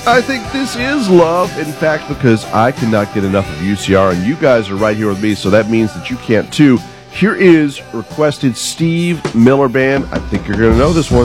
I think this is love, in fact, because I cannot get enough of UCR, and you guys are right here with me, so that means that you can't too. Here is requested Steve Miller Band. I think you're going to know this one.